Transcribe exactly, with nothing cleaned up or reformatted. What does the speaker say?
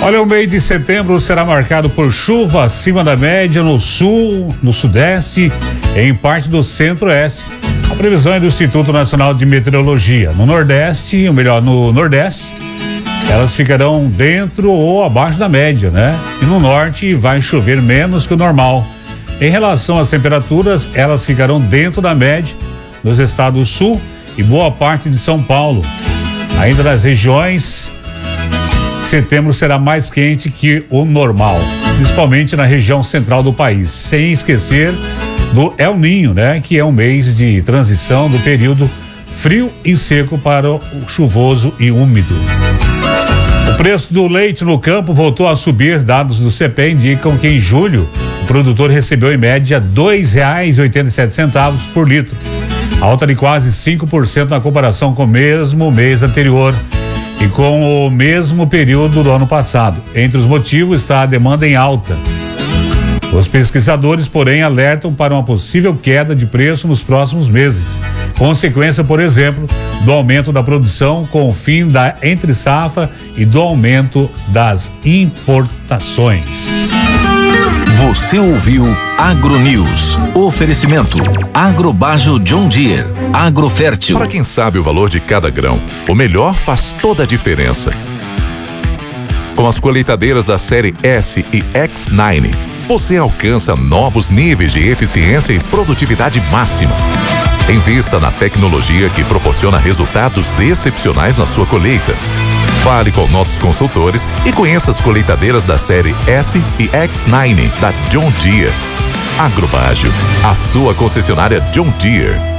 Olha, o mês de setembro será marcado por chuva acima da média no sul, no sudeste e em parte do centro-oeste. A previsão é do Instituto Nacional de Meteorologia. No nordeste, ou melhor, no nordeste, elas ficarão dentro ou abaixo da média, né? E no norte vai chover menos que o normal. Em relação às temperaturas, elas ficarão dentro da média nos estados sul e boa parte de São Paulo. Ainda nas regiões, setembro será mais quente que o normal, principalmente na região central do país, sem esquecer do El Ninho, né? Que é um mês de transição do período frio e seco para o chuvoso e úmido. O preço do leite no campo voltou a subir. Dados do C E P E indicam que em julho o produtor recebeu em média dois reais e oitenta e sete centavos por litro, alta de quase cinco por cento na comparação com o mesmo mês anterior e com o mesmo período do ano passado. Entre os motivos está a demanda em alta. Os pesquisadores, porém, alertam para uma possível queda de preço nos próximos meses, consequência, por exemplo, do aumento da produção com o fim da entre-safra e do aumento das importações. Você ouviu Agronews. Oferecimento Agrobajo John Deere. Agrofértil. Para quem sabe o valor de cada grão, o melhor faz toda a diferença. Com as colheitadeiras da série S e X nove, você alcança novos níveis de eficiência e produtividade máxima. Invista na tecnologia que proporciona resultados excepcionais na sua colheita. Fale com nossos consultores e conheça as colheitadeiras da série S e X nove da John Deere. Agrobajo, a sua concessionária John Deere.